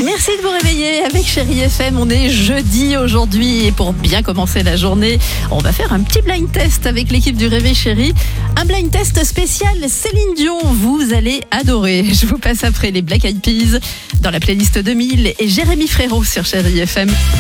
Merci de vous réveiller avec Chérie FM. On est jeudi aujourd'hui et pour bien commencer la journée, on va faire un petit blind test avec l'équipe du Réveil Chérie. Un blind test spécial Céline Dion. Vous allez adorer. Je vous passe après les Black Eyed Peas dans la playlist 2000 et Jérémy Frérot sur Chérie FM.